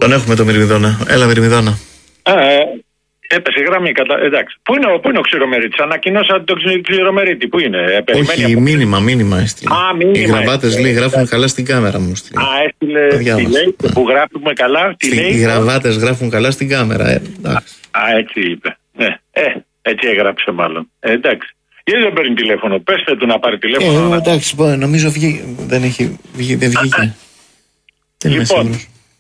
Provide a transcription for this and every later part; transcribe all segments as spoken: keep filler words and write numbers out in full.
Τον έχουμε το Μυρμηδόνα. Έλα, Μυρμηδόνα. Ε, έπεσε η γραμμή. Κατα... Εντάξει. Πού είναι, ο, πού είναι ο Ξηρομερίτης? Ανακοινώσατε τον Ξηρομερίτη. Πού είναι? Ε, Όχι, από... μήνυμα, μήνυμα έστειλε. Α, μήνυμα. Οι γραβάτες λέει γράφουν καλά στην κάμερα μου. Στείλε. Α, έστειλε. Τι λέει, που γράφουμε καλά. Τι λέει. Οι γραβάτες γράφουν καλά στην κάμερα. Ε, α, α, έτσι είπε. Ναι. Ε, έτσι έγραψε μάλλον. Ε, εντάξει. Γιατί δεν παίρνει τηλέφωνο? Πέστε του να πάρει τηλέφωνο. Ε, εντάξει, να... νομίζω βγει, δεν έχει βγει, δεν βγήκε. Λοιπόν,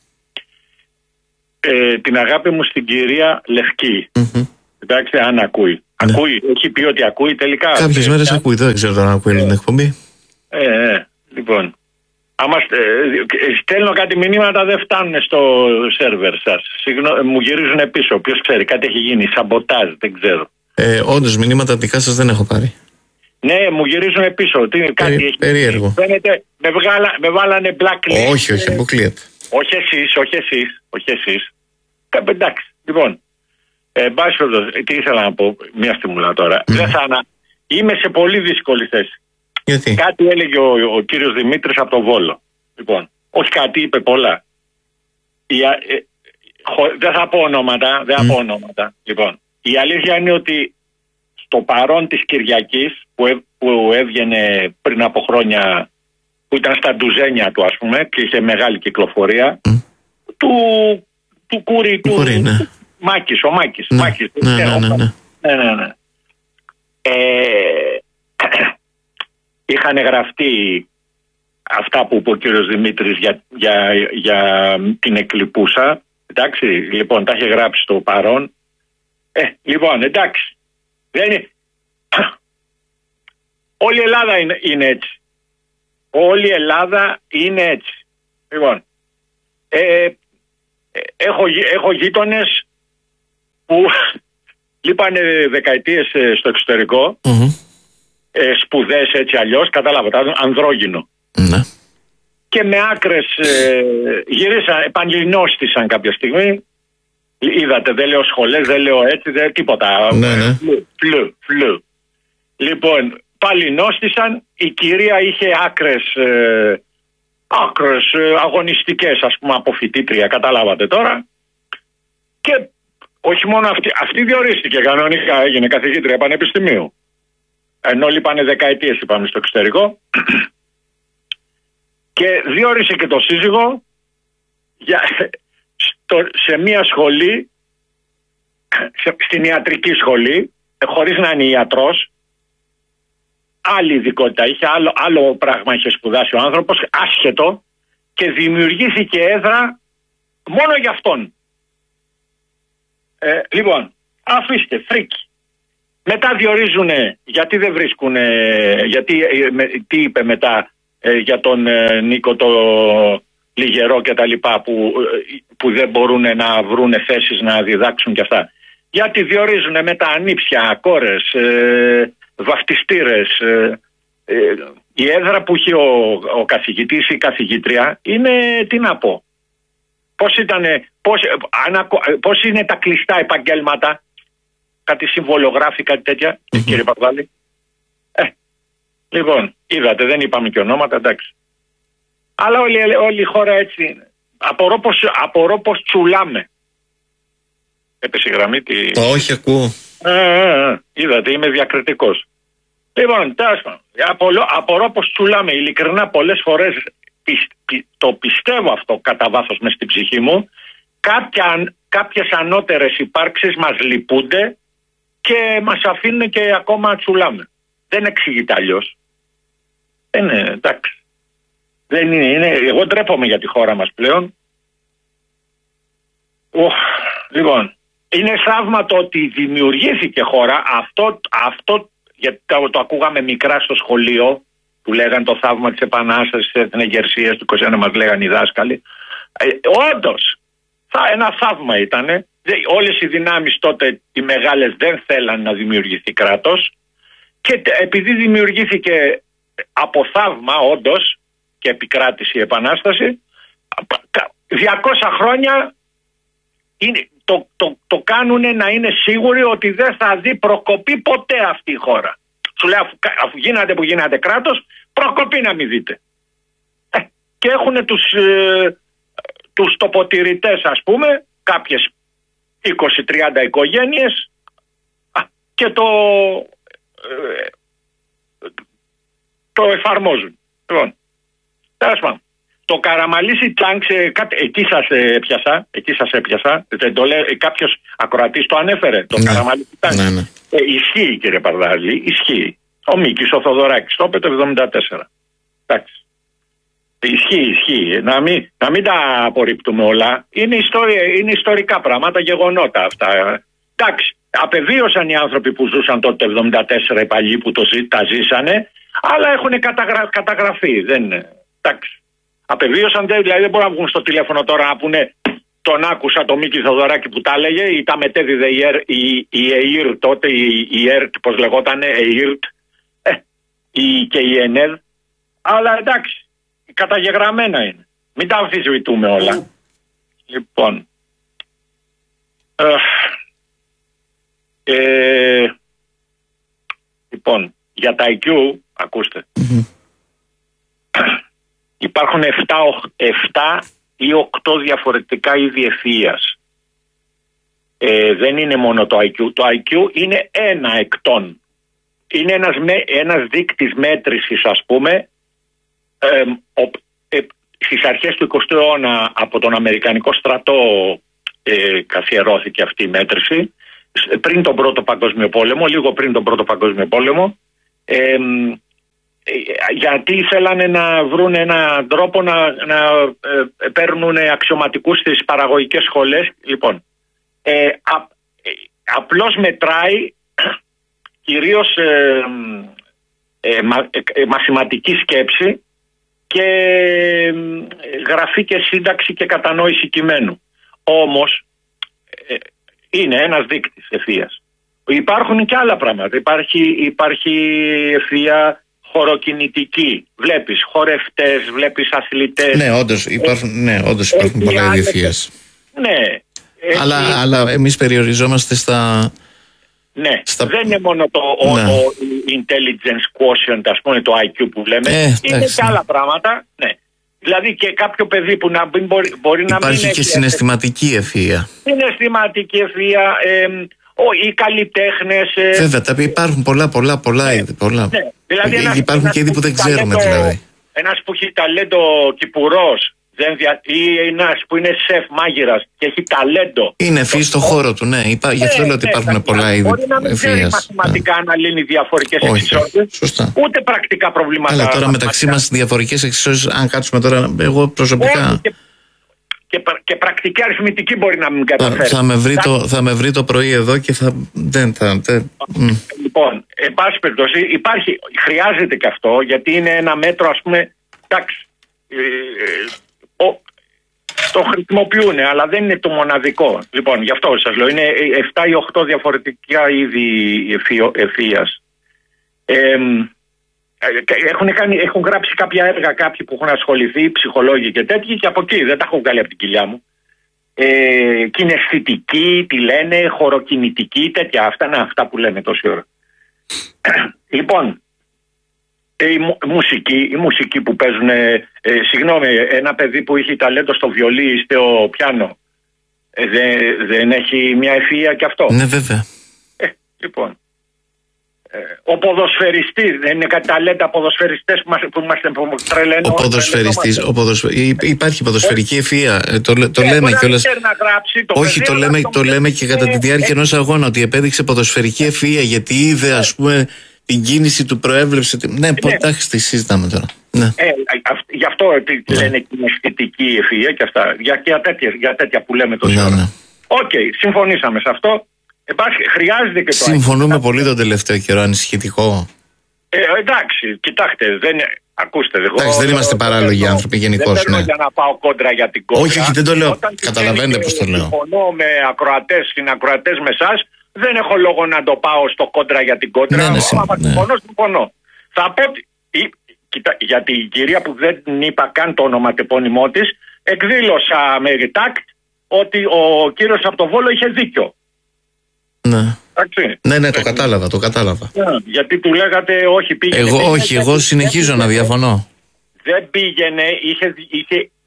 ε, την αγάπη μου στην κυρία Λευκή. Mm-hmm. Εντάξει, αν ακούει. Ναι. Ακούει, έχει πει ότι ακούει τελικά. Κάποιες ε, μέρες ε, ακούει, δεν ξέρω αν ακούει ε, την εκπομπή. Ε, ε, λοιπόν. Άμα ε, στέλνω κάτι μηνύματα δεν φτάνουν στο σερβερ σας. Συγνώ, μου γυρίζουν πίσω. Ποιος ξέρει, κάτι έχει γίνει. Σαμποτάζ, δεν ξέρω. Ε, όντως, μηνύματα δικά σας δεν έχω πάρει. Ναι, μου γυρίζουν πίσω. Τι, κάτι Περί, έχει. Περίεργο. Φαίνεται, με, βγάλα, με βάλανε blacklist. Όχι, όχι, αποκλείεται. Όχι εσείς, όχι εσείς, όχι εσείς. Εντάξει, λοιπόν. Ε, μπάσχετος, τι ήθελα να πω, μια στιγμούλα τώρα. Mm. Δεν θα ανα... Είμαι σε πολύ δύσκολη θέση. Γιατί? Κάτι έλεγε ο, ο κύριος Δημήτρης από το Βόλο. Λοιπόν, όχι κάτι, είπε πολλά. Η, ε, χω, δεν θα πω ονόματα, δεν θα mm. πω ονόματα. Λοιπόν, η αλήθεια είναι ότι στο παρόν της Κυριακής που, έ, που έβγαινε πριν από χρόνια, που ήταν στα ντουζένια του ας πούμε και είχε μεγάλη κυκλοφορία, mm. του, του Κούρη, του, Κούρη, ναι. του Μάκης, ο Μάκης. Ναι, Μάκης ναι, ναι, ναι, ναι. ναι, ναι, ναι. Ε, είχαν γραφτεί αυτά που είπε ο κύριος Δημήτρης για, για, για την εκλειπούσα. Εντάξει, λοιπόν, τα είχε γράψει στο παρόν. Ε, λοιπόν, εντάξει. Δεν είναι... Όλη η Ελλάδα είναι, είναι έτσι. Όλη η Ελλάδα είναι έτσι. Λοιπόν, ε, έχω, έχω γείτονες που λείπανε δεκαετίες στο εξωτερικό, mm-hmm. ε, σπουδές έτσι αλλιώς, κατάλαβα, ανδρόγυνο. Mm-hmm. Και με άκρες ε, γυρίσαν, επανειλινώστησαν κάποια στιγμή. Είδατε, δεν λέω σχολές, δεν λέω έτσι, δεν τίποτα. Ναι, ναι. Φλου, φλου, φλου. Λοιπόν, πάλι νόστησαν, η κυρία είχε άκρες, ε, άκρες ε, αγωνιστικές, ας πούμε, από φοιτήτρια, καταλάβατε τώρα. Και όχι μόνο αυτή, αυτή διορίστηκε κανονικά, έγινε καθηγήτρια πανεπιστημίου. Ενώ λείπανε δεκαετίες, είπαμε, στο εξωτερικό. Και διόρισε και το σύζυγο για, στο, σε μια σχολή, σε, στην ιατρική σχολή, χωρίς να είναι ιατρός. Άλλη ειδικότητα είχε, άλλο, άλλο πράγμα είχε σπουδάσει ο άνθρωπος, άσχετο, και δημιουργήθηκε έδρα μόνο για αυτόν. Ε, λοιπόν, αφήστε, φρίκι. Μετά διορίζουνε, γιατί δεν βρίσκουνε, γιατί, με, τι είπε μετά ε, για τον ε, Νίκο το Λιγερό και τα λοιπά, που, που δεν μπορούν να βρούνε θέσεις να διδάξουν και αυτά. Γιατί διορίζουνε μετά ανήψια, κόρες, ε, βαφτιστήρες. Ε, ε, η έδρα που έχει ο, ο καθηγητής ή η καθηγήτρια είναι, τι να πω, πώς, ήτανε, πώς, ανα, πώς είναι τα κλειστά επαγγέλματα, κάτι συμβολογράφη, κάτι τέτοια, mm-hmm. κύριε Παπαδάλη. Ε, λοιπόν, είδατε, δεν είπαμε και ονόματα, εντάξει. Αλλά όλη, όλη η χώρα έτσι είναι. Απορώ πως, απορώ πως τσουλάμε. Έπεσε η γραμμή. Τι... Το όχι ακούω. Ε, ε, ε, είδατε, είμαι διακριτικός. Λοιπόν, τάσμα, απορώ, απορώ πως τσουλάμε. Ειλικρινά πολλές φορές πι, πι, το πιστεύω αυτό κατά βάθος μες στην ψυχή μου. Κάποια, κάποιες ανώτερες υπάρξεις μας λυπούνται και μας αφήνουν και ακόμα τσουλάμε. Δεν εξηγείται αλλιώς. Δεν είναι, εντάξει. Δεν είναι, είναι, εγώ ντρέπομαι για τη χώρα μας πλέον. Οχ, λοιπόν, είναι θαύμα το ότι δημιουργήθηκε χώρα. Αυτό, αυτό γιατί το, το ακούγαμε μικρά στο σχολείο, που λέγαν το θαύμα της Επανάστασης, της Εθνεγερσίας του είκοσι ένα, μας λέγαν οι δάσκαλοι. Ε, όντως, θα, ένα θαύμα ήτανε. Όλες οι δυνάμεις τότε οι μεγάλες δεν θέλαν να δημιουργηθεί κράτος, και επειδή δημιουργήθηκε από θαύμα όντως και επικράτησε η Επανάσταση, διακόσια χρόνια είναι, το, το, το κάνουν να είναι σίγουροι ότι δεν θα δει προκοπή ποτέ αυτή η χώρα. Σου λέει, αφού, αφού γίνατε που γίνατε κράτος, προκοπή να μην δείτε. Ε, και έχουν τους, ε, τους, το μικροποτηρητές, ας πούμε, κάποιες είκοσι τριάντα οικογένειες, και το, ε, το εφαρμόζουν. Λοιπόν, τέλος πάντων. Το Καραμαλήσι Τάγκς, εκεί σας έπιασα, εκεί σας έπιασα, δεν το λέει, κάποιος ακροατής το ανέφερε, το ναι. Καραμαλήσι Τάγκς. Ναι, ναι. Ε, ισχύει, κύριε Παρδάλη, ισχύει. Ο Μίκης ο Θοδωράκης το είπε το εβδομήντα τέσσερα. Εντάξει. Ισχύει, ισχύει. Να μην, να μην τα απορρίπτουμε όλα. Είναι, ιστορία, είναι ιστορικά πράγματα, γεγονότα αυτά. Εντάξει. Απεβίωσαν οι άνθρωποι που ζούσαν τότε το εβδομήντα τέσσερα, οι παλιοί που το, τα ζήσανε, αλλά έχουν καταγρα, καταγραφεί. Δεν, εντάξει. Απεβίωσαν, δηλαδή δεν μπορούν να βγουν στο τηλέφωνο τώρα να πούνε τον άκουσα το Μίκη Θοδωράκη που τα έλεγε ή τα μετέδιδε η, η, η ΕΙΡ τότε, η, η ΕΡΤ, πώς λεγότανε, ΕΙΡΤ ε, η, και η ΕΝΕΔ. Αλλά εντάξει, καταγεγραμμένα είναι. Μην τα αμφισβητούμε όλα. Mm. Λοιπόν, ε, ε, λοιπόν, για τα άι κιου, ακούστε. Mm-hmm. Υπάρχουν επτά ή οκτώ διαφορετικά είδη ευφυΐας. Ε, δεν είναι μόνο το άι κιου. Το άι κιου είναι ένα εκ των. Είναι ένας, ένας δείκτης μέτρησης, ας πούμε, ε, ο, ε, στις αρχές του εικοστού αιώνα από τον Αμερικανικό στρατό ε, καθιερώθηκε αυτή η μέτρηση. Πριν τον Πρώτο Παγκόσμιο Πόλεμο, λίγο πριν τον Πρώτο Παγκόσμιο Πόλεμο, ε, γιατί ήθελαν να βρουν έναν τρόπο να, να ε, παίρνουν αξιωματικούς στις παραγωγικές σχολές. Λοιπόν, ε, α, ε, απλώς μετράει κυρίως ε, ε, μα, ε, μαθηματική σκέψη και ε, γραφή και σύνταξη και κατανόηση κειμένου. Όμως ε, είναι ένας δείκτης ευφυΐας. Υπάρχουν και άλλα πράγματα. Υπάρχει, υπάρχει ευφυΐα χωροκινητική. Βλέπεις χορευτές, βλέπεις αθλητές. Ναι, όντως υπάρχουν, ναι, όντως υπάρχουν πολλά είδη ευφυΐας. Ναι. Αλλά, έχει... αλλά εμείς περιοριζόμαστε στα... Ναι, στα... δεν είναι μόνο το ναι. ο, ο intelligence quotient, ας πούμε, το άι κιου που λέμε. Ε, είναι και άλλα πράγματα. Ναι. Δηλαδή και κάποιο παιδί που να μπορεί, μπορεί να μην έχει... Υπάρχει και συναισθηματική ευφυΐα. Συναισθηματική ευφυΐα, ε, οι καλλιτέχνες. Ε, Βέβαια, τα υπάρχουν πολλά, πολλά, πολλά ναι, είδη. Πολλά. Ναι. Δηλαδή ένας, υπάρχουν ένας και είδη που δεν ξέρουμε, ταλέντο, δηλαδή. Ένας που έχει ταλέντο κυπουρός δια, ή ένας που είναι σεφ μάγειρας και έχει ταλέντο. Είναι ευφυής στον χώρο του, ναι. Υπά, ναι γι' αυτό λέω ότι υπάρχουν ναι, πολλά είδη. Μπορεί να μην ξέρει μαθηματικά ναι. να λύνει διαφορικές εξισώσεις, ούτε πρακτικά προβλήματα. Αλλά τώρα μεταξύ μας διαφορικές εξισώσεις, αν κάτσουμε τώρα, εγώ προσωπικά. Και, και, και πρακτική αριθμητική μπορεί να μην καταφέρει. Θα με βρει, το, θα με βρει το πρωί εδώ και θα. Δεν θα. Δεν... Λοιπόν, εν πάση περιπτώσει, υπάρχει, χρειάζεται και αυτό, γιατί είναι ένα μέτρο, ας πούμε. Εντάξει. Ε, ο, το χρησιμοποιούν, αλλά δεν είναι το μοναδικό. Λοιπόν, γι' αυτό σας λέω, είναι επτά ή οκτώ διαφορετικά είδη ευφυΐας. Ε, έχουν, κάνει, έχουν γράψει κάποια έργα κάποιοι που έχουν ασχοληθεί, ψυχολόγοι και τέτοιοι, και από εκεί δεν τα έχω βγάλει από την κοιλιά μου. Ε, κιναισθητική, τι λένε, χωροκινητική, τέτοια. Αυτά είναι αυτά που λένε τόση ώρα. Λοιπόν, η, μου, μουσική, η μουσική που παίζουν, ε, συγγνώμη, ένα παιδί που έχει ταλέντο στο βιολί ή στο πιάνο, ε, δεν, δεν έχει μια ευφυΐα κι αυτό? Ναι, βέβαια. Ε, λοιπόν. Ο ποδοσφαιριστής, δεν είναι κάτι ταλέντα ποδοσφαιριστές που μας, που μας που τρελαίνουν. Ο ποδοσφαιριστής, ο ποδοσφαι... υπάρχει ποδοσφαιρική ευφυΐα, ε, το, το ε, λέμε κιόλας. Το Όχι, το λέμε, το λέμε και κατά τη διάρκεια ε, ενός αγώνα, ότι επέδειξε ποδοσφαιρική ευφυΐα γιατί είδε, ας πούμε, την κίνηση του, προέβλεψε. Ναι, εντάξει, τη συζητάμε τώρα. Ναι. Ε, γι' αυτό ναι. λένε κιναισθητική ευφυΐα και αυτά. Για, για, τέτοια, για τέτοια που λέμε τόση ώρα. Ναι, ναι. Οκ, okay, συμφωνήσαμε σε αυτό. Υπάρχει, χρειάζεται και το Συμφωνούμε άγκη. Πολύ τον τελευταίο καιρό, ανησυχητικό. Ε, εντάξει, κοιτάξτε, δεν, ακούστε. Εντάξει, εγώ, δεν είμαστε παράλογοι άνθρωποι γενικώς. Δεν θέλω ναι. για να πάω κόντρα για την κόντρα. Όχι, όχι, δεν το λέω. Όταν καταλαβαίνετε πώς το λέω. Συμφωνώ με ακροατές, συνακροατές με εσάς, δεν έχω λόγο να το πάω στο κόντρα για την κόντρα. Ναι, ναι, Άμα ναι. συμφωνώ, συμφωνώ. Θα πω ότι, κοιτά, για την κυρία που δεν είπα καν το όνομα και επώνυμό της, εκδήλωσα με ρητάκτ ότι ο κύριος από το Βόλο είχε δίκιο. Ναι. ναι, ναι, το κατάλαβα, το κατάλαβα. Ναι, γιατί του λέγατε όχι πήγαινε. Εγώ πήγαινε, όχι, εγώ συνεχίζω να διαφωνώ. Δεν πήγαινε, είχε, είχε,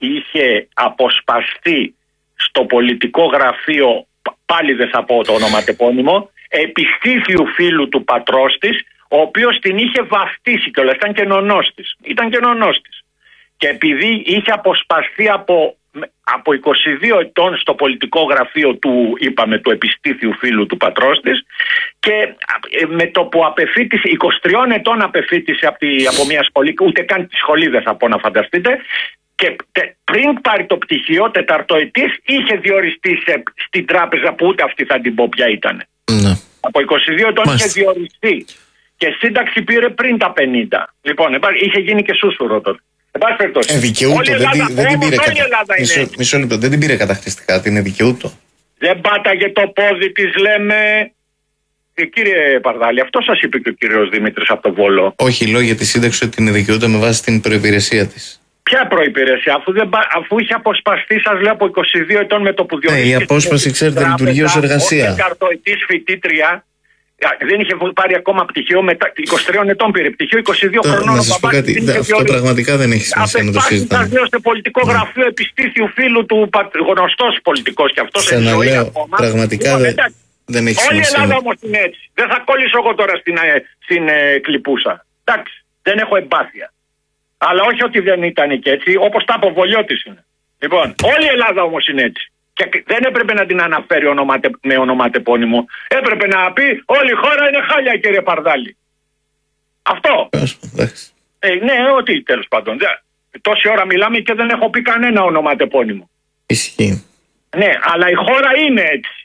είχε αποσπαστεί στο πολιτικό γραφείο, πάλι δεν θα πω το ονοματεπώνυμο, επιστήθιου φίλου του πατρός της, ο οποίος την είχε βαφτίσει κιόλας, ήταν και νονός της. Ήταν και νονός της. Και επειδή είχε αποσπαστεί από, από είκοσι δύο ετών στο πολιτικό γραφείο του, είπαμε, του επιστήθιου φίλου του πατρός της, και με το που απεφύτησε, είκοσι τριών ετών απεφύτησε από, τη, από μια σχολή, ούτε καν τη σχολή δεν θα πω να φανταστείτε, και πριν πάρει το πτυχίο, τεταρτοετής, είχε διοριστεί σε, στην τράπεζα που ούτε αυτή θα την πω ποια ήταν. Ναι. Από είκοσι δύο ετών είχε διοριστεί. Και σύνταξη πήρε πριν τα πενήντα. Λοιπόν, είχε γίνει και σούσουρο τότε. Ε, δικαιούτο, δεν, την, δεν την πήρε κατα... μισό, μισό λεπτό, δεν την πήρε κατακτιστικά, την είναι δικαιούτο. Δεν πάταγε το πόδι της, λέμε. Ε, κύριε Παρδάλη, αυτό σας είπε και ο κύριος Δημήτρης από το Βόλο. Όχι, λέω για τη σύνταξη ότι την είναι δικαιούτο με βάση την προϋπηρεσία της. Ποια προϋπηρεσία, αφού, δεν, αφού είχε αποσπαστεί, σας λέω, από είκοσι δύο ετών με το που διορίστηκε. Ναι, η απόσπαση, ξέρετε, λειτουργεί ως εργασία. Ως τεταρτοετής φοιτήτρια. Δεν είχε πάρει ακόμα πτυχίο, μετά είκοσι τριών ετών πήρε πτυχίο, είκοσι δύο χρονών. Να σας πω κάτι, αυτό πραγματικά δεν έχει σημασία να το συζητάμε. Σας λέω σε πολιτικό ναι. γραφείο επιστήθιου φίλου του, γνωστός πολιτικός και αυτός εν ζωή ακόμα. Πραγματικά δεν, δεν έχει όλη σημασία. Όλη η Ελλάδα όμως είναι έτσι. Δεν θα κόλλησω εγώ τώρα στην, στην ε, κλιπούσα. Εντάξει, δεν έχω εμπάθεια. Αλλά όχι ότι δεν ήταν και έτσι, όπως τα αποβολιώτης είναι. Λοιπόν, όλη η Ελλάδα όμως είναι έτσι. Και δεν έπρεπε να την αναφέρει ονοματε, με ονοματεπώνυμο. Έπρεπε να πει όλη η χώρα είναι χάλια, κύριε Παρδάλη. Αυτό. Ε, ναι, ότι τέλος πάντων. Τόση ώρα μιλάμε και δεν έχω πει κανένα ονοματεπώνυμο. Ισχύει. Ναι, αλλά η χώρα είναι έτσι.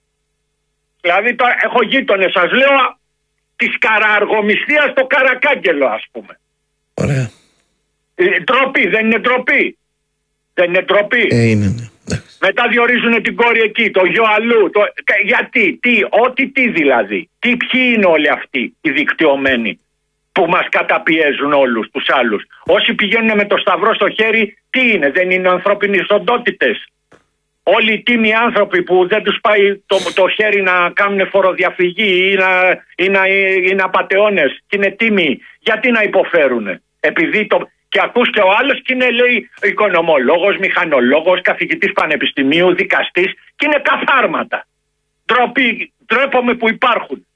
Δηλαδή τώρα έχω γείτονες, σας λέω, της καραργομιστίας στο Καρακάγγελο, ας πούμε. Ωραία. Ε, ντροπή, δεν είναι ντροπή. Δεν είναι ντροπή. Ε, είναι, ναι. Μετά διορίζουν την κόρη εκεί, το γιο αλλού. Το... Γιατί, τι, ό,τι τι δηλαδή. Τι, ποιοι είναι όλοι αυτοί οι δικτυωμένοι που μας καταπιέζουν όλους τους άλλους. Όσοι πηγαίνουν με το σταυρό στο χέρι, τι είναι, δεν είναι ανθρώπινες οντότητες. Όλοι οι τίμοι άνθρωποι που δεν τους πάει το, το χέρι να κάνουν φοροδιαφυγή ή να είναι είναι απατεώνες και είναι τίμοι, γιατί να υποφέρουν. Επειδή το... Και ακούς και ο άλλος και είναι, λέει, οικονομολόγος, μηχανολόγος, καθηγητής πανεπιστημίου, δικαστής και είναι καθάρματα. Ντροπή, ντρέπομαι που υπάρχουν.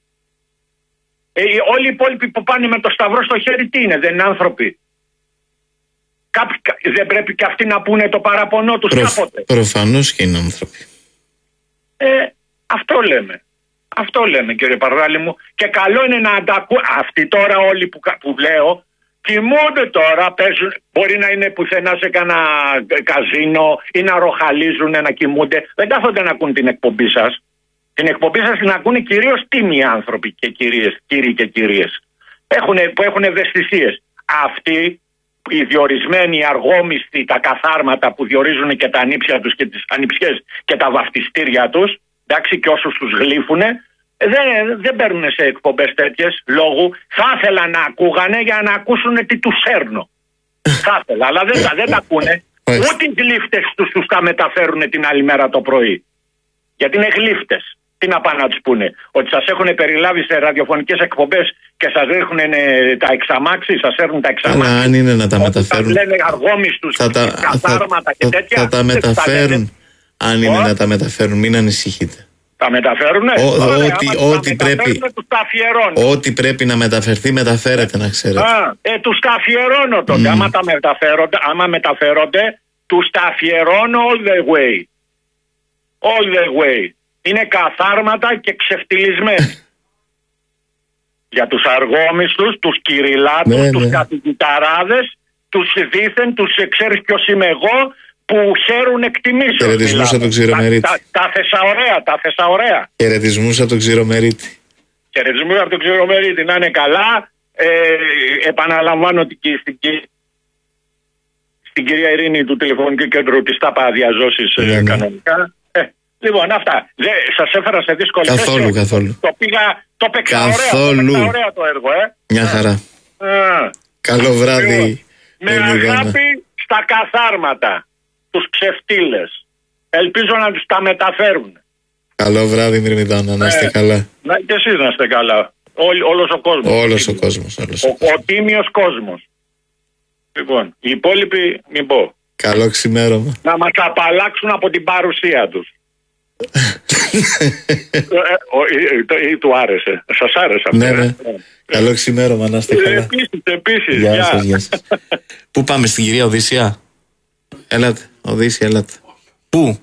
Ε, όλοι οι υπόλοιποι που πάνε με το σταυρό στο χέρι τι είναι, δεν είναι άνθρωποι. Κάποιοι, δεν πρέπει και αυτοί να πούνε το παραπονό τους Προ, κάποτε. Προφανώς και είναι άνθρωποι. Ε, αυτό λέμε. Αυτό λέμε, κύριε Παρδάλη μου. Και καλό είναι να αντακούν. Αυτοί τώρα όλοι που, που λέω κοιμούνται τώρα, παίζουν, μπορεί να είναι πουθενά σε κανένα καζίνο ή να ροχαλίζουν, να κοιμούνται. Δεν κάθονται να ακούν την εκπομπή σας. Την εκπομπή σας την ακούνε κυρίως τίμοι άνθρωποι και κυρίες, κύριοι και κυρίες. Έχουνε, που έχουν ευαισθησίες. Αυτοί οι διορισμένοι, οι αργόμιστοι, τα καθάρματα που διορίζουν και τα ανήψια τους και τις ανιψιές και τα βαφτιστήρια τους, εντάξει, και όσους τους γλύφουνε, Δεν, δεν παίρνουν σε εκπομπές τέτοιες λόγου. Θα ήθελα να ακούγανε για να ακούσουν τι τους σέρνω. Θα ήθελα, αλλά δεν, δεν τα ακούνε. Ούτε οι γλύφτες τους, τους τα μεταφέρουν την άλλη μέρα το πρωί. Γιατί είναι γλύφτες. Τι να πάνε να τους πούνε. Ότι σας έχουν περιλάβει σε ραδιοφωνικές εκπομπές και σας ρίχνουν τα εξαμάξι, σας έρνουν τα εξαμάξι. Αλλά αν είναι να τα μεταφέρουν. Σας λένε αργόμιστους, καθάρματα και τέτοια. Θα τα μεταφέρουν. Αν είναι να τα μεταφέρουν, μην ανησυχείτε. Τα μεταφέρουνε. Ό,τι πρέπει, ό,τι πρέπει να μεταφερθεί, μεταφέρεται, να ξέρετε. Α, ε, τους τα αφιερώνω τότε. Mm. Άμα, τα μεταφέρονται, άμα μεταφέρονται, τους τα αφιερώνω all the way. All the way. Είναι καθάρματα και ξεφτυλισμένοι. Για τους αργόμιστους, τους κυριλάτους, ναι, τους ναι. καθηγηταράδες, τους δίθεν, τους ξέρεις ποιος είμαι εγώ, που χαίρουν εκτιμήσεων. Χαιρετισμούς από τον Ξηρομερίτη. Τα, τα, τα θεσαωρέα, τα θεσαωρέα. Χαιρετισμούς από τον Ξηρομερίτη. Χαιρετισμούς από τον Ξηρομερίτη, να είναι καλά. Ε, επαναλαμβάνω ότι στην, στην κυρία Ειρήνη του τηλεφωνικού κέντρου της τα είπα διαζώσεις ναι, ναι. κανονικά. Ε, λοιπόν, αυτά. Δε, σας έφερα σε δύσκολη θέση. Καθόλου, καθόλου. Το πήγα, το παίξα ωραία, το ωραία το έργο, ε. Μια χαρά. Α. Καλό βράδυ. Με αγάπη στα καθάρματα. Τους ξεφτύλες. Ελπίζω να τους τα μεταφέρουν. Καλό βράδυ, Μυρμηδάνα, να είστε ε, καλά. Να και εσείς να είστε καλά. Ό, όλος ο κόσμος. Όλος ο κόσμος. Όλος ο, ο, ο τίμιος κόσμος. Λοιπόν, οι υπόλοιποι μην πω. Καλό ξημέρωμα. Να μας απαλλάξουν από την παρουσία τους. Ή του άρεσε. Σας άρεσε αυτό? Ναι, ναι. Καλό ξημέρωμα, να είστε καλά. Επίσης, επίσης. Γεια σας, γεια σας. Πού πάμε, στην κυρία Οδύσσια? Έλατε, Οδύσσια, έλατε. Πού?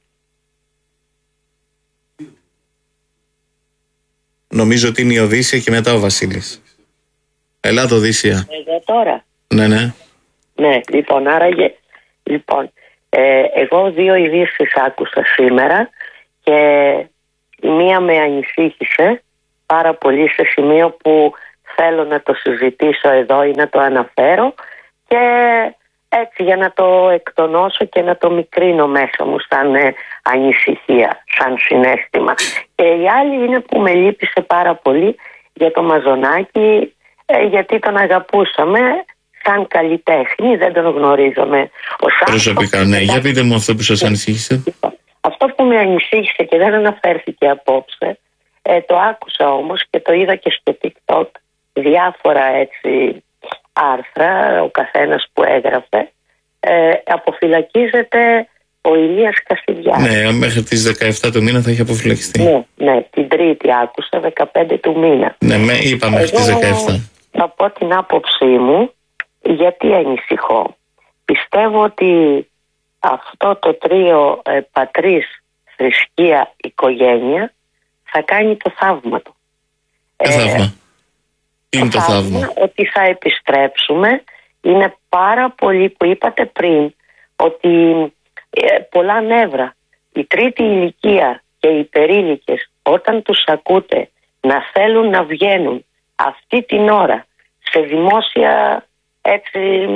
Νομίζω ότι είναι η Οδύσσια και μετά ο Βασίλης. Ελάτε, Οδύσσια. Εγώ τώρα. Ναι, ναι. Ναι, λοιπόν, άραγε. Λοιπόν, ε, εγώ δύο ειδήσεις άκουσα σήμερα και η μία με ανησύχησε πάρα πολύ σε σημείο που θέλω να το συζητήσω εδώ ή να το αναφέρω και έτσι για να το εκτονώσω και να το μικρύνω μέσα μου σαν ε, ανησυχία, σαν συναίσθημα. Και η άλλη είναι που με λύπησε πάρα πολύ για το Μαζονάκη, ε, γιατί τον αγαπούσαμε σαν καλλιτέχνη, δεν τον γνωρίζαμε ως προσωπικά, άνθρωπο. ναι. Για πείτε μου αυτό που σας ανησύχησε. Αυτό που με ανησύχησε και δεν αναφέρθηκε απόψε, ε, το άκουσα όμως και το είδα και στο TikTok, διάφορα έτσι άρθρα, ο καθένας που έγραφε, ε, αποφυλακίζεται ο Ηλίας Κασιδιάρης. Ναι, μέχρι τις δεκαεφτά του μήνα θα έχει αποφυλακιστεί. Ναι, ναι, την Τρίτη άκουσα, δεκαπέντε του μήνα. Ναι, με, είπα μέχρι τις δεκαεφτά. Θα πω την άποψή μου, γιατί ανησυχώ. Πιστεύω ότι αυτό το τρίο ε, πατρίς, θρησκεία, οικογένεια θα κάνει το θαύμα του. Τι θαύμα? Τι είναι το θαύμα? Ότι θα επιστρέψουμε. Είναι πάρα πολύ που είπατε πριν ότι ε, πολλά νεύρα. Η τρίτη ηλικία και οι υπερήλικες όταν τους ακούτε να θέλουν να βγαίνουν αυτή την ώρα σε δημόσια έτσι,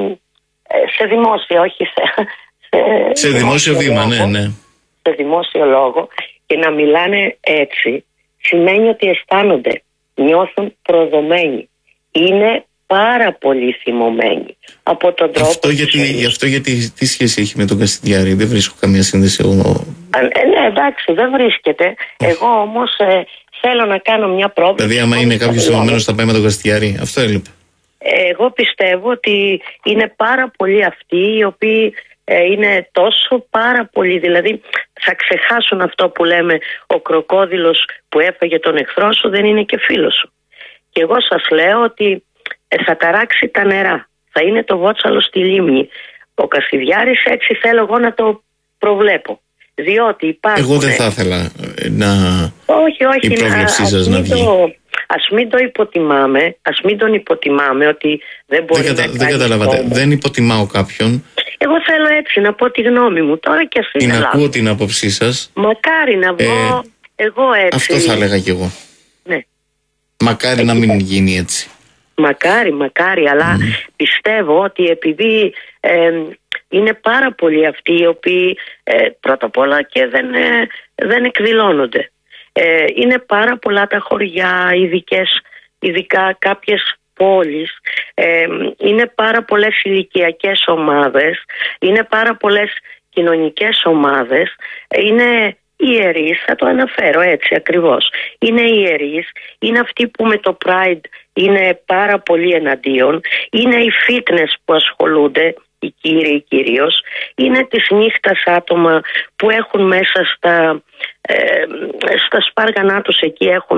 σε δημόσια όχι σε, σε, σε δημόσιο βήμα, ναι, ναι. Σε δημόσιο λόγο και να μιλάνε έτσι σημαίνει ότι αισθάνονται, νιώθουν προδομένοι. Είναι πάρα πολύ θυμωμένοι από τον τρόπο. Αυτό γιατί, αυτό γιατί τι σχέση έχει με τον Κασιδιάρη? Δεν βρίσκω καμία σύνδεση εγώ. Ε, ναι, εντάξει, δεν βρίσκεται. Εγώ όμως ε, θέλω να κάνω μια πρόβλεψη. Δηλαδή άμα είναι κάποιος θυμωμένος θα πάει με τον Κασιδιάρη? Αυτό έλειπε. Εγώ πιστεύω ότι είναι πάρα πολλοί αυτοί οι οποίοι ε, είναι τόσο πάρα πολλοί, δηλαδή θα ξεχάσουν αυτό που λέμε ο κροκόδιλος που έφαγε τον εχθρό σου δεν είναι και φίλος σου. Και εγώ σας λέω ότι ε, θα ταράξει τα νερά, θα είναι το βότσαλο στη λίμνη. Ο Κασιδιάρης έτσι θέλω εγώ να το προβλέπω. Διότι υπάρχουν... Εγώ δεν θα ήθελα να... Όχι, όχι, η πρόβλεψή να... σας να βγει. Το... Ας μην το υποτιμάμε, ας μην τον υποτιμάμε ότι δεν μπορεί δεν κατα... να Δεν καταλαβαίνετε, δεν υποτιμάω κάποιον. Εγώ θέλω έτσι να πω τη γνώμη μου τώρα και ας την ακούω την άποψή σας. Μακάρι να βγω ε, εγώ έτσι. Αυτό θα έλεγα κι εγώ. Ναι. Μακάρι Εκεί. να μην γίνει έτσι. Μακάρι, μακάρι, αλλά mm. πιστεύω ότι επειδή ε, είναι πάρα πολλοί αυτοί οι οποίοι ε, πρώτα απ' όλα και δεν, ε, δεν εκδηλώνονται. Ε, είναι πάρα πολλά τα χωριά, ειδικές, ειδικά κάποιες πόλεις, ε, είναι πάρα πολλές ηλικιακές ομάδες, είναι πάρα πολλές κοινωνικές ομάδες, είναι ιερείς, θα το αναφέρω έτσι ακριβώς, είναι ιερείς, είναι αυτοί που με το Pride είναι πάρα πολύ εναντίον, είναι οι fitness που ασχολούνται, οι κύριοι κυρίως, είναι της νύχτας άτομα που έχουν μέσα στα, ε, στα σπάργανά τους εκεί έχουν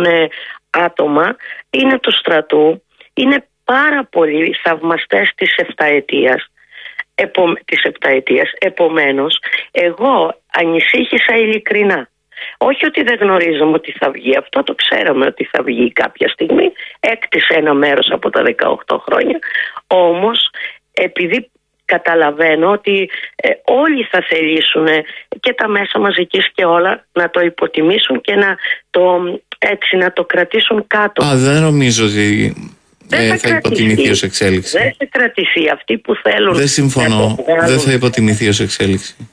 άτομα, είναι του στρατού, είναι πάρα πολλοί θαυμαστές της επταετίας, επο, της επταετίας. Επομένως, εγώ ανησύχησα ειλικρινά. Όχι ότι δεν γνωρίζαμε ότι θα βγει, αυτό το ξέραμε ότι θα βγει κάποια στιγμή, έκτισε ένα μέρος από τα δεκαοκτώ χρόνια, όμως επειδή καταλαβαίνω ότι ε, όλοι θα θελήσουν και τα μέσα μαζικής και όλα να το υποτιμήσουν και να το, έτσι, να το κρατήσουν κάτω. Α, δεν νομίζω ότι ε, θα, θα υποτιμηθεί ως εξέλιξη. Δεν θα κρατηθεί. Αυτοί που θέλουν... Δεν συμφωνώ. Δεν θα υποτιμηθεί ως εξέλιξη.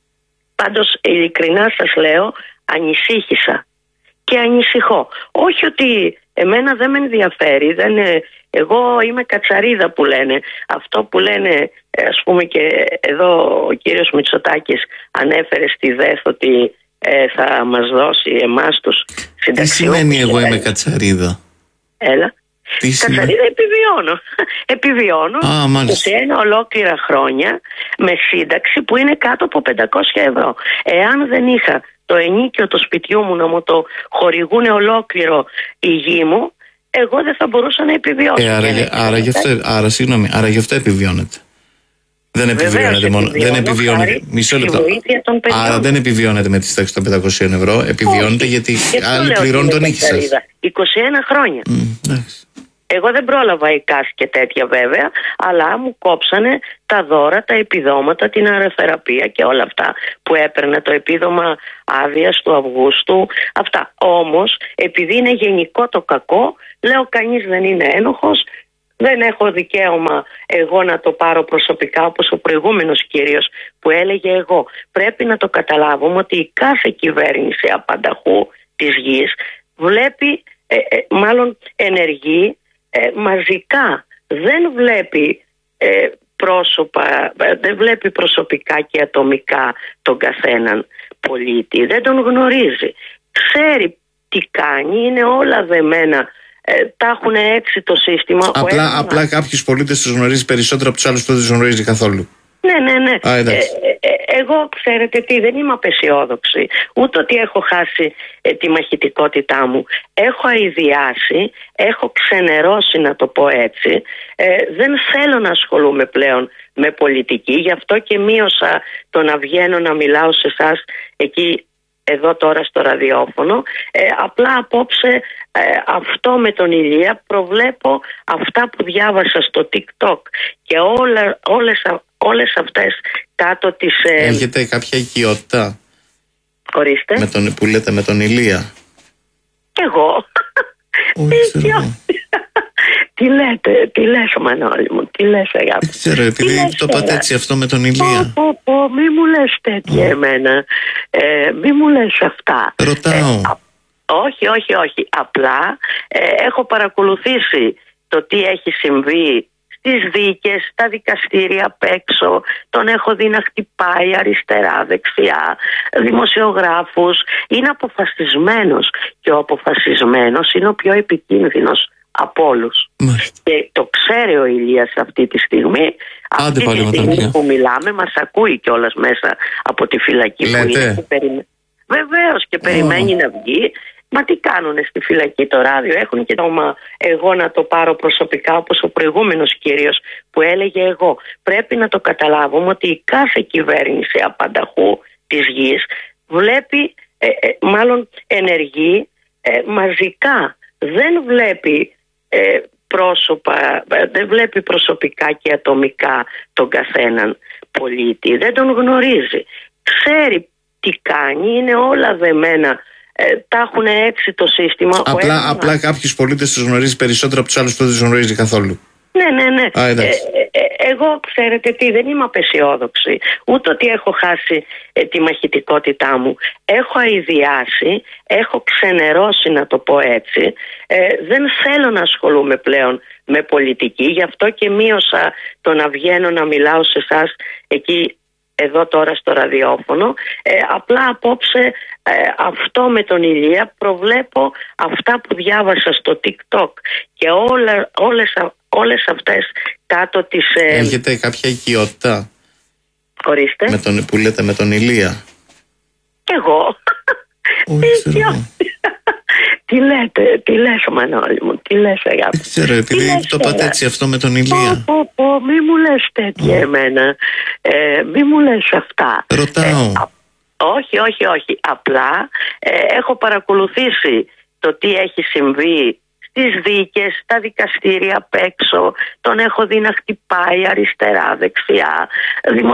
Πάντως ειλικρινά σας λέω, ανησύχησα και ανησυχώ. Όχι ότι εμένα δεν με ενδιαφέρει, δεν, εγώ είμαι κατσαρίδα που λένε. Αυτό που λένε, ας πούμε, και εδώ ο κύριος Μητσοτάκης ανέφερε στη ΔΕΘ ότι ε, θα μας δώσει εμάς τους συνταξιούχους. Τι σημαίνει εγώ είμαι κατσαρίδα? Έλα. Κατσαρίδα επιβιώνω. Επιβιώνω Α, σε ένα ολόκληρα χρόνια με σύνταξη που είναι κάτω από πεντακόσια ευρώ. Εάν δεν είχα το ενίκιο του σπιτιού μου να μου το χορηγούν ολόκληρο η γη μου, εγώ δεν θα μπορούσα να επιβιώσω. Ε, άρα, άρα, άρα, γι αυτό, άρα, συγγνώμη, άρα γι' αυτό επιβιώνεται. Δεν επιβιώνεται μόνο. Δεν επιβιώνεται. Μισό λεπτό. Άρα δεν επιβιώνεται με τη στάξη των πεντακόσιων ευρώ. Επιβιώνεται. Όχι, γιατί άλλοι πληρώνουν τον νίκη σας. είκοσι ένα χρόνια. Mm, Εγώ δεν πρόλαβα εικάς και τέτοια βέβαια, αλλά μου κόψανε τα δώρα, τα επιδόματα, την αεροθεραπεία και όλα αυτά που έπαιρνε, το επίδομα άδειας του Αυγούστου. Αυτά. Όμως, επειδή είναι γενικό το κακό, λέω κανείς δεν είναι ένοχος. Δεν έχω δικαίωμα εγώ να το πάρω προσωπικά, όπως ο προηγούμενος κύριος που έλεγε εγώ. Πρέπει να το καταλάβουμε ότι η κάθε κυβέρνηση απανταχού της γης βλέπει, ε, ε, μάλλον ενεργεί ε, μαζικά. Δεν βλέπει ε, πρόσωπα, ε, δεν βλέπει προσωπικά και ατομικά τον καθέναν πολίτη. Δεν τον γνωρίζει. Ξέρει τι κάνει, είναι όλα δεμένα. Ε, τα έχουν έτσι το σύστημα. Απλά, ένα... απλά κάποιους πολίτες τους γνωρίζει περισσότερο από τους άλλους που δεν τους γνωρίζει καθόλου. Ναι, ναι, ναι. Α, ε, ε, εγώ ξέρετε τι, δεν είμαι απεσιόδοξη. Ούτε ότι έχω χάσει ε, τη μαχητικότητά μου. Έχω αηδιάσει, έχω ξενερώσει, να το πω έτσι. Ε, δεν θέλω να ασχολούμαι πλέον με πολιτική. Γι' αυτό και μείωσα το να βγαίνω να μιλάω σε εσάς εκεί, εδώ τώρα στο ραδιόφωνο. Ε, απλά απόψε ε, αυτό με τον Ηλία προβλέπω αυτά που διάβασα στο TikTok και όλα, όλες, όλες αυτές κάτω της... Ε... Έχετε κάποια οικειότητα? Ορίστε. Με τον, που λέτε με τον Ηλία? Κι εγώ. Τι λέτε, τι λες Μανώλη μου, τι λες αγάπη? Δεν ξέρω, επειδή το είπατε έτσι αυτό με τον Ηλία. Πω, πω, πω, μη μου λες τέτοια εμένα, ε, μη μου λες αυτά. Ρωτάω. Ε, α, όχι, όχι, όχι, απλά ε, έχω παρακολουθήσει το τι έχει συμβεί στις δίκες, στα δικαστήρια απ' έξω, τον έχω δει να χτυπάει αριστερά, δεξιά, δημοσιογράφους. Είναι αποφασισμένος και ο αποφασισμένος είναι ο πιο επικίνδυνος από όλους. Και το ξέρει ο Ηλίας αυτή τη στιγμή. Άντε αυτή τη στιγμή που μιλάμε μας ακούει κιόλας μέσα από τη φυλακή. Λέτε. Που είναι. Περι... Βεβαίως και περιμένει oh. να βγει. Μα τι κάνουνε στη φυλακή, το ράδιο έχουν και το μα εγώ να το πάρω προσωπικά, όπως ο προηγούμενος κύριος που έλεγε εγώ. Πρέπει να το καταλάβουμε ότι η κάθε κυβέρνηση απανταχού της γης βλέπει, ε, ε, μάλλον ενεργεί ε, μαζικά. Δεν βλέπει ε, πρόσωπα, ε, δεν βλέπει προσωπικά και ατομικά τον καθέναν πολίτη. Δεν τον γνωρίζει. Ξέρει τι κάνει, είναι όλα δεμένα. Ε, τα έχουν έτσι το σύστημα. Απλά, ένα... απλά κάποιους πολίτες τους γνωρίζει περισσότερο από τους άλλους που δεν τους γνωρίζει καθόλου. Ναι, ναι, ναι. Α, ε, ε, εγώ ξέρετε τι, δεν είμαι απεσιόδοξη. Ούτε ότι έχω χάσει ε, τη μαχητικότητά μου. Έχω αηδιάσει, έχω ξενερώσει, να το πω έτσι. Ε, δεν θέλω να ασχολούμαι πλέον με πολιτική. Γι' αυτό και μείωσα το να βγαίνω να μιλάω σε εσάς εκεί, εδώ τώρα στο ραδιόφωνο. Ε, απλά απόψε ε, αυτό με τον Ηλία προβλέπω αυτά που διάβασα στο TikTok και όλα, όλες, όλες αυτές κάτω της... Ε... Έχετε κάποια οικειότητα? Ορίστε. Με τον, που λέτε με τον Ηλία? Κι εγώ. Τι λέτε, τι λες Μανώλη μου, τι λες αγάπη? Δεν ξέρω, επειδή το είπατε έτσι αυτό με τον Ηλία. Πω, πω, πω, μη μου λες τέτοια εμένα, ε, μη μου λες αυτά. Ρωτάω. Ε, α, όχι, όχι, όχι, απλά ε, έχω παρακολουθήσει το τι έχει συμβεί στις δίκες, στα δικαστήρια απ' έξω, τον έχω δει να χτυπάει αριστερά, δεξιά,